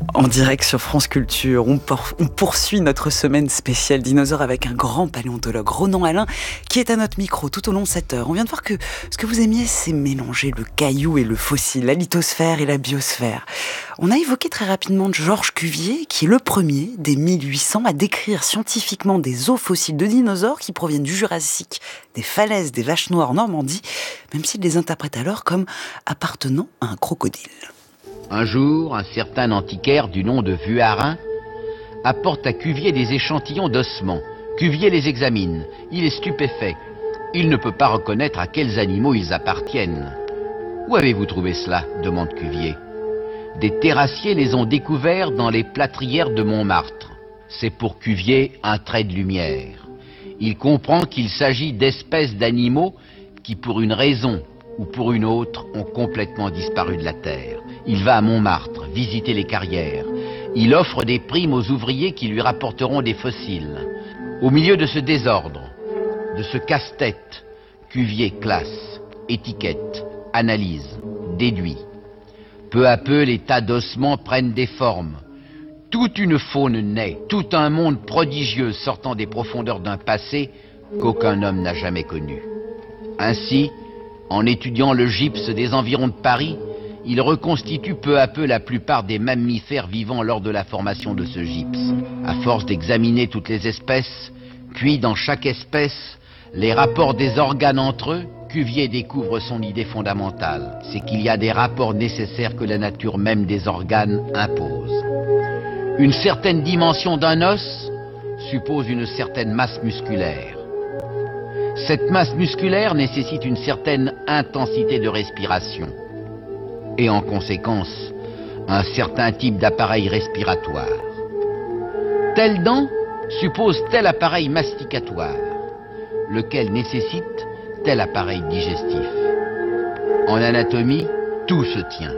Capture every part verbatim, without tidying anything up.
En direct sur France Culture, on, por- on poursuit notre semaine spéciale dinosaures avec un grand paléontologue, Ronan Alain, qui est à notre micro tout au long de cette heure. On vient de voir que ce que vous aimiez, c'est mélanger le caillou et le fossile, la lithosphère et la biosphère. On a évoqué très rapidement Georges Cuvier, qui est le premier, dès mille huit cents, à décrire scientifiquement des os fossiles de dinosaures qui proviennent du Jurassique, des falaises des Vaches Noires en Normandie, même s'il les interprète alors comme appartenant à un crocodile. Un jour, un certain antiquaire du nom de Vuarin apporte à Cuvier des échantillons d'ossements. Cuvier les examine. Il est stupéfait. Il ne peut pas reconnaître à quels animaux ils appartiennent. « Où avez-vous trouvé cela ?» demande Cuvier. « Des terrassiers les ont découverts dans les plâtrières de Montmartre. » C'est pour Cuvier un trait de lumière. Il comprend qu'il s'agit d'espèces d'animaux qui, pour une raison ou pour une autre, ont complètement disparu de la Terre. Il va à Montmartre, visiter les carrières. Il offre des primes aux ouvriers qui lui rapporteront des fossiles. Au milieu de ce désordre, de ce casse-tête, Cuvier classe, étiquette, analyse, déduit. Peu à peu, les tas d'ossements prennent des formes. Toute une faune naît, tout un monde prodigieux sortant des profondeurs d'un passé qu'aucun homme n'a jamais connu. Ainsi, en étudiant le gypse des environs de Paris, il reconstitue peu à peu la plupart des mammifères vivant lors de la formation de ce gypse. À force d'examiner toutes les espèces, puis dans chaque espèce, les rapports des organes entre eux, Cuvier découvre son idée fondamentale. C'est qu'il y a des rapports nécessaires que la nature même des organes impose. Une certaine dimension d'un os suppose une certaine masse musculaire. Cette masse musculaire nécessite une certaine intensité de respiration. Et en conséquence, un certain type d'appareil respiratoire. Telle dent suppose tel appareil masticatoire, lequel nécessite tel appareil digestif. En anatomie, tout se tient.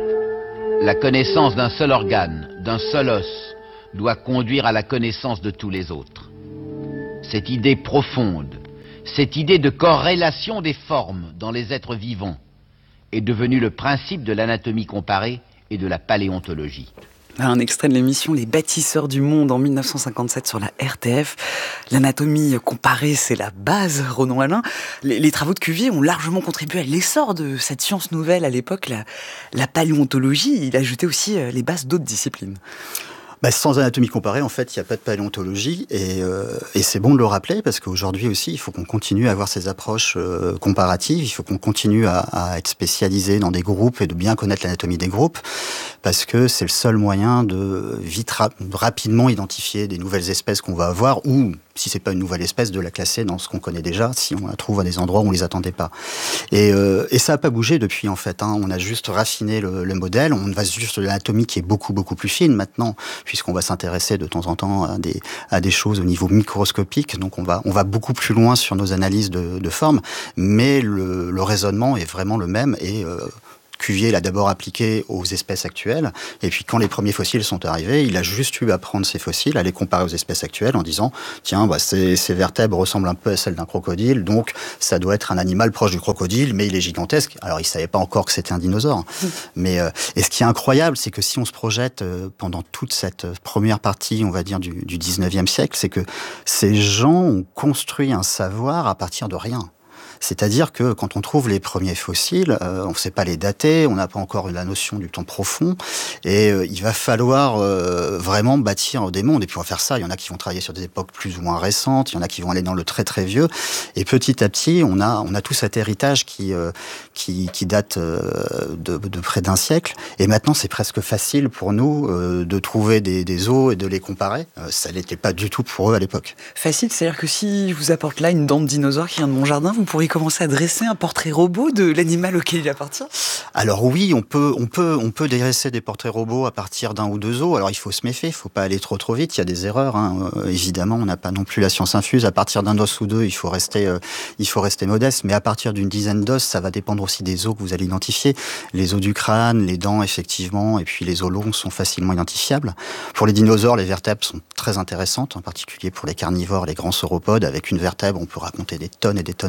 La connaissance d'un seul organe, d'un seul os, doit conduire à la connaissance de tous les autres. Cette idée profonde, cette idée de corrélation des formes dans les êtres vivants, est devenu le principe de l'anatomie comparée et de la paléontologie. Un extrait de l'émission Les bâtisseurs du monde en mille neuf cent cinquante-sept sur la R T F. L'anatomie comparée, c'est la base, Ronan Alain. Les, les travaux de Cuvier ont largement contribué à l'essor de cette science nouvelle à l'époque, la, la paléontologie. Il ajoutait aussi les bases d'autres disciplines. Bah, sans anatomie comparée, en fait, il n'y a pas de paléontologie et, euh, et c'est bon de le rappeler parce qu'aujourd'hui aussi, il faut qu'on continue à avoir ces approches euh, comparatives, il faut qu'on continue à, à être spécialisé dans des groupes et de bien connaître l'anatomie des groupes parce que c'est le seul moyen de vite ra- rapidement identifier des nouvelles espèces qu'on va avoir ou, si c'est pas une nouvelle espèce, de la classer dans ce qu'on connaît déjà, si on la trouve à des endroits où on les attendait pas. Et, euh, et ça n'a pas bougé depuis, en fait. Hein. On a juste raffiné le, le modèle, on va juste de l'anatomie qui est beaucoup, beaucoup plus fine maintenant, puisqu'on va s'intéresser de temps en temps à des, à des choses au niveau microscopique. Donc on va, on va beaucoup plus loin sur nos analyses de, de forme, mais le, le raisonnement est vraiment le même et euh, Cuvier l'a d'abord appliqué aux espèces actuelles, et puis quand les premiers fossiles sont arrivés, il a juste eu à prendre ces fossiles, à les comparer aux espèces actuelles en disant « Tiens, bah, ces, ces vertèbres ressemblent un peu à celles d'un crocodile, donc ça doit être un animal proche du crocodile, mais il est gigantesque. » Alors, il ne savait pas encore que c'était un dinosaure. Mmh. Mais, euh, et ce qui est incroyable, c'est que si on se projette euh, pendant toute cette première partie, on va dire, du, du dix-neuvième siècle, c'est que ces gens ont construit un savoir à partir de rien. C'est-à-dire que quand on trouve les premiers fossiles, euh, on ne sait pas les dater, on n'a pas encore la notion du temps profond, et euh, il va falloir euh, vraiment bâtir des mondes. Et puis on va faire ça, il y en a qui vont travailler sur des époques plus ou moins récentes, il y en a qui vont aller dans le très très vieux, et petit à petit, on a, on a tout cet héritage qui, euh, qui, qui date euh, de, de près d'un siècle, et maintenant c'est presque facile pour nous euh, de trouver des, des os et de les comparer. Euh, ça n'était pas du tout pour eux à l'époque. Facile, c'est-à-dire que si je vous apporte là une dent de dinosaure qui vient de mon jardin, vous pourriez commencer à dresser un portrait robot de l'animal auquel il appartient ? Alors oui, on peut, on peut, on peut dresser des portraits robots à partir d'un ou deux os. Alors il faut se méfier, il faut pas aller trop trop vite. Il y a des erreurs, hein. Euh, évidemment, on n'a pas non plus la science infuse. À partir d'un os ou deux, il faut rester, euh, il faut rester modeste. Mais à partir d'une dizaine d'os, ça va dépendre aussi des os que vous allez identifier. Les os du crâne, les dents, effectivement, et puis les os longs sont facilement identifiables. Pour les dinosaures, les vertèbres sont très intéressantes, en particulier pour les carnivores, les grands sauropodes. Avec une vertèbre, on peut raconter des tonnes et des tonnes de choses.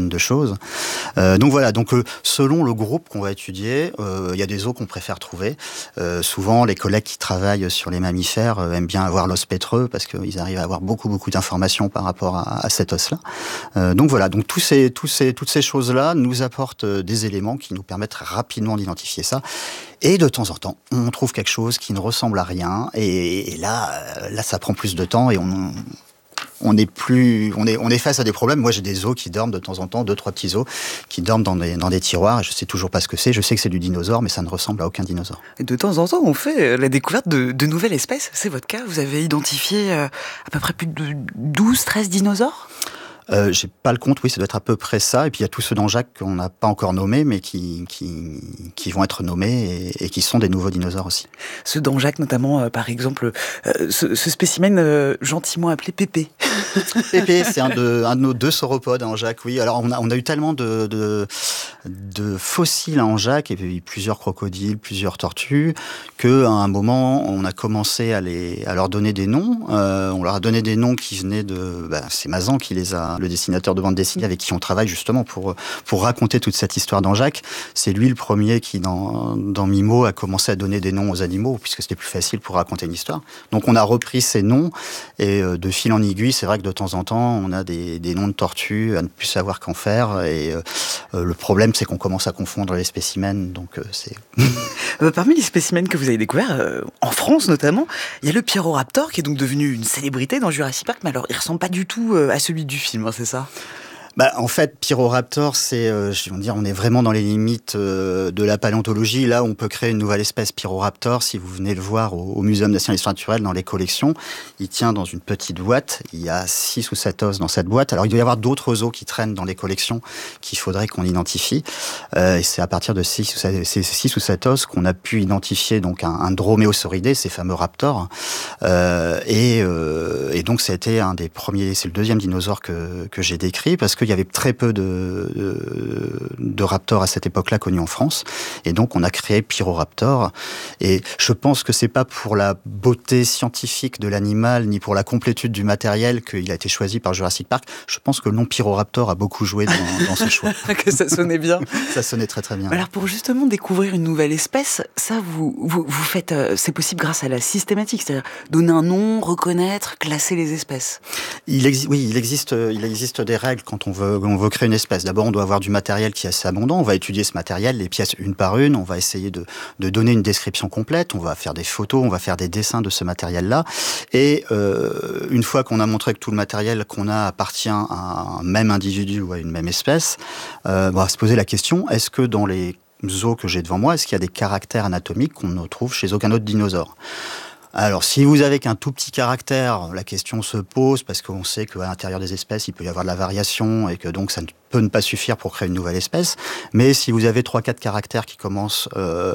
chose. Euh, donc voilà, donc euh, selon le groupe qu'on va étudier, il euh, y a des os qu'on préfère trouver. Euh, souvent, les collègues qui travaillent sur les mammifères euh, aiment bien avoir l'os pétreux parce qu'ils arrivent à avoir beaucoup beaucoup d'informations par rapport à, à cet os-là. Euh, donc voilà, donc tous ces, tous ces, toutes ces choses-là nous apportent des éléments qui nous permettent rapidement d'identifier ça. Et de temps en temps, on trouve quelque chose qui ne ressemble à rien. Et, et là, là, ça prend plus de temps et on, on est plus, on est, on est face à des problèmes. Moi, j'ai des os qui dorment de temps en temps, deux, trois petits os qui dorment dans des, dans des tiroirs. Et je sais toujours pas ce que c'est. Je sais que c'est du dinosaure, mais ça ne ressemble à aucun dinosaure. Et de temps en temps, on fait la découverte de, de nouvelles espèces. C'est votre cas. Vous avez identifié à peu près plus de douze, treize dinosaures. Euh, j'ai pas le compte, oui, ça doit être à peu près ça. Et puis il y a tous ceux d'Angeac qu'on n'a pas encore nommés, mais qui, qui, qui vont être nommés et, et qui sont des nouveaux dinosaures aussi. Ceux d'Angeac, notamment, euh, par exemple, euh, ce, ce spécimen euh, gentiment appelé Pépé. Pépé, c'est un de, un de nos deux sauropodes à Angeac, oui. Alors on a, on a eu tellement de, de, de fossiles à Angeac, et puis plusieurs crocodiles, plusieurs tortues, qu'à un moment, on a commencé à, les, à leur donner des noms. Euh, on leur a donné des noms qui venaient de... Bah, c'est Mazan qui les a... le dessinateur de bande dessinée avec qui on travaille justement pour, pour raconter toute cette histoire d'Angeac. C'est lui le premier qui, dans, dans Mimo, a commencé à donner des noms aux animaux, puisque c'était plus facile pour raconter une histoire. Donc on a repris ces noms, et euh, de fil en aiguille, c'est vrai que de temps en temps, on a des, des noms de tortues à ne plus savoir qu'en faire, et euh, le problème, c'est qu'on commence à confondre les spécimens, donc euh, c'est... Parmi les spécimens que vous avez découverts, euh, en France notamment, il y a le Pyroraptor, qui est donc devenu une célébrité dans Jurassic Park, mais alors il ressemble pas du tout à celui du film, hein, c'est ça ? Bah, en fait, Pyroraptor, c'est, euh, je veux dire, on est vraiment dans les limites euh, de la paléontologie. Là, on peut créer une nouvelle espèce, Pyroraptor. Si vous venez le voir au, au Muséum national d'histoire naturelle, dans les collections, il tient dans une petite boîte. Il y a six ou sept os dans cette boîte. Alors, il doit y avoir d'autres os qui traînent dans les collections qu'il faudrait qu'on identifie. Euh, et c'est à partir de six ou sept, ces six ou sept os qu'on a pu identifier donc un, un droméosauridé, ces fameux raptors. Euh, et, euh, et donc, ça a été un des premiers. C'est le deuxième dinosaure que que j'ai décrit parce que il y avait très peu de, de, de raptors à cette époque-là connus en France. Et donc, on a créé Pyroraptor. Et je pense que c'est pas pour la beauté scientifique de l'animal, ni pour la complétude du matériel qu'il a été choisi par Jurassic Park. Je pense que le nom Pyroraptor a beaucoup joué dans, dans ce choix. Que ça sonnait bien. Ça sonnait très très bien. Alors, pour justement découvrir une nouvelle espèce, ça, vous, vous, vous faites, euh, c'est possible grâce à la systématique, c'est-à-dire donner un nom, reconnaître, classer les espèces. Il exi- oui, il existe, il existe des règles quand on veut, on veut créer une espèce. D'abord, on doit avoir du matériel qui est assez abondant. On va étudier ce matériel, les pièces une par une. On va essayer de, de donner une description complète. On va faire des photos, on va faire des dessins de ce matériel-là. Et euh, une fois qu'on a montré que tout le matériel qu'on a appartient à un même individu ou à une même espèce, euh, on va se poser la question, est-ce que dans les os que j'ai devant moi, est-ce qu'il y a des caractères anatomiques qu'on ne trouve chez aucun autre dinosaure ? Alors, si vous avez qu'un tout petit caractère, la question se pose parce qu'on sait qu'à l'intérieur des espèces, il peut y avoir de la variation et que donc ça ne peut ne pas suffire pour créer une nouvelle espèce. Mais si vous avez trois, quatre caractères qui commencent euh,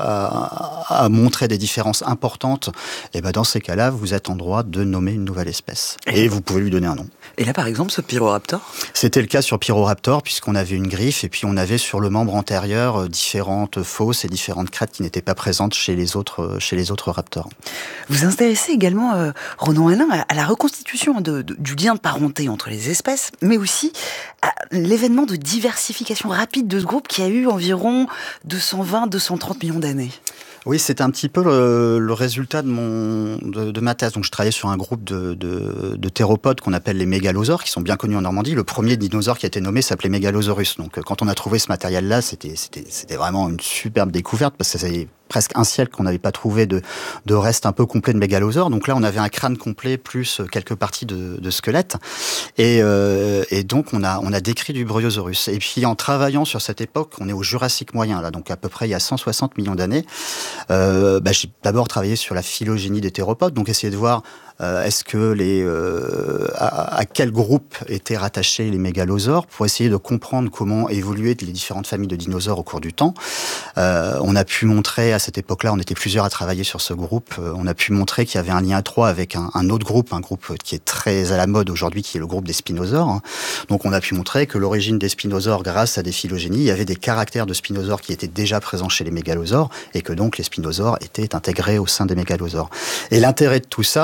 à, à montrer des différences importantes, et ben dans ces cas-là, vous êtes en droit de nommer une nouvelle espèce. Et, et vous pouvez lui donner un nom. Et là, par exemple, ce Pyroraptor ? C'était le cas sur Pyroraptor, puisqu'on avait une griffe et puis on avait sur le membre antérieur euh, différentes fosses et différentes crêtes qui n'étaient pas présentes chez les autres, euh, chez les autres raptors. Vous intéressez également, euh, Ronan Alain, à, à la reconstitution de, de, du lien de parenté entre les espèces, mais aussi à l'événement de diversification rapide de ce groupe qui a eu environ deux cent vingt à deux cent trente millions d'années. Oui, c'est un petit peu le, le résultat de, mon, de, de ma thèse. Donc, je travaillais sur un groupe de, de, de théropodes qu'on appelle les mégalosaures, qui sont bien connus en Normandie. Le premier dinosaure qui a été nommé s'appelait Megalosaurus. Donc, quand on a trouvé ce matériel-là, c'était, c'était, c'était vraiment une superbe découverte, parce que c'est presque un siècle qu'on n'avait pas trouvé de, de reste un peu complet de mégalosaures. Donc là, on avait un crâne complet plus quelques parties de, de squelette. Et, euh, et donc, on a, on a décrit du Bryosaurus. Et puis, en travaillant sur cette époque, on est au Jurassique moyen, là, donc à peu près il y a cent soixante millions d'années. Euh, bah, j'ai d'abord travaillé sur la phylogénie des théropodes, donc essayer de voir euh, est-ce que les euh, à, à quel groupe étaient rattachés les mégalosaures, pour essayer de comprendre comment évoluaient les différentes familles de dinosaures au cours du temps. Euh, on a pu montrer à cette époque-là, on était plusieurs à travailler sur ce groupe, euh, on a pu montrer qu'il y avait un lien étroit avec un, un autre groupe, un groupe qui est très à la mode aujourd'hui, qui est le groupe des spinosaures. Hein. Donc on a pu montrer que l'origine des spinosaures, grâce à des phylogénies, il y avait des caractères de spinosaures qui étaient déjà présents chez les mégalosaures, et que donc les spinosaures étaient intégrés au sein des mégalosaures. Et l'intérêt de tout ça, euh,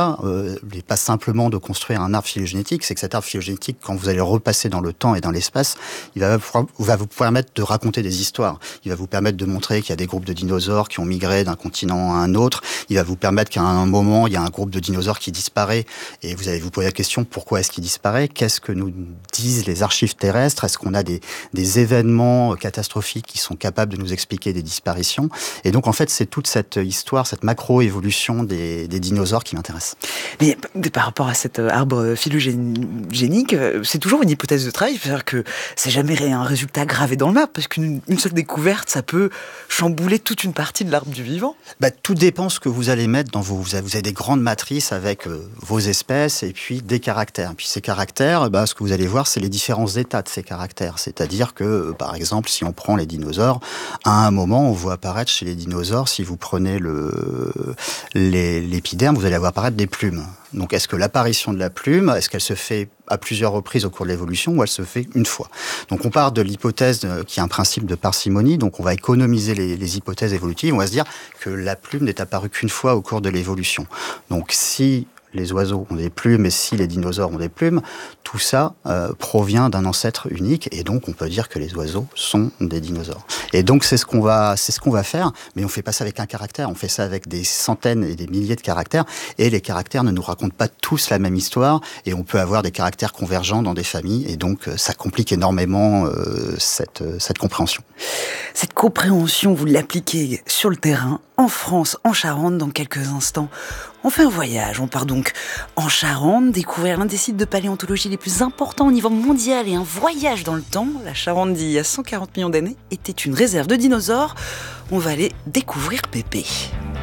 euh, n'est pas simplement de construire un arbre phylogénétique, c'est que cet arbre phylogénétique, quand vous allez repasser dans le temps et dans l'espace, il va, va vous permettre de raconter des histoires. Il va vous permettre de montrer qu'il y a des groupes de dinosaures qui ont migré d'un continent à un autre. Il va vous permettre qu'à un moment, il y a un groupe de dinosaures qui disparaît et vous allez vous poser la question, pourquoi est-ce qu'il disparaît? Qu'est-ce que nous disent les archives terrestres? Est-ce qu'on a des, des événements catastrophiques qui sont capables de nous expliquer des disparitions? Et donc, en fait, c'est toute cette histoire, cette macro-évolution des, des dinosaures qui m'intéresse. Mais par rapport à cet arbre phylogénique, c'est toujours une hypothèse de travail, c'est-à-dire que c'est jamais un résultat gravé dans le marbre, parce qu'une une seule découverte, ça peut chambouler toute une partie de l'arbre du vivant. Bah, tout dépend ce que vous allez mettre dans vos... Vous avez, vous avez des grandes matrices avec euh, vos espèces et puis des caractères. Et puis ces caractères, bah, ce que vous allez voir, c'est les différents états de ces caractères. C'est-à-dire que, euh, par exemple, si on prend les dinosaures, à un moment, on voit apparaître chez les dinosaures, si vous prenez le, les, l'épiderme, vous allez voir apparaître des plumes. Donc, est-ce que l'apparition de la plume, est-ce qu'elle se fait à plusieurs reprises au cours de l'évolution ou elle se fait une fois? Donc, on part de l'hypothèse qui est un principe de parcimonie. Donc, on va économiser les, les hypothèses évolutives. On va se dire que la plume n'est apparue qu'une fois au cours de l'évolution. Donc, si les oiseaux ont des plumes et si les dinosaures ont des plumes, tout ça euh, provient d'un ancêtre unique et donc on peut dire que les oiseaux sont des dinosaures. Et donc c'est ce qu'on va, c'est ce qu'on va faire, mais on fait pas ça avec un caractère, on fait ça avec des centaines et des milliers de caractères et les caractères ne nous racontent pas tous la même histoire et on peut avoir des caractères convergents dans des familles et donc ça complique énormément euh, cette, cette compréhension. Cette compréhension, vous l'appliquez sur le terrain, en France, en Charente, dans quelques instants. On fait un voyage, on part donc en Charente, découvrir l'un des sites de paléontologie les plus importants au niveau mondial et un voyage dans le temps. La Charente d'il y a cent quarante millions d'années était une réserve de dinosaures. On va aller découvrir Pépé.